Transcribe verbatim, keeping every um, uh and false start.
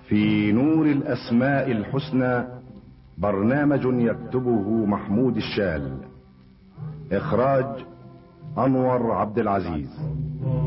في نور الأسماء الحسنى، برنامج يكتبه محمود الشال. إخراج أنور عبد العزيز.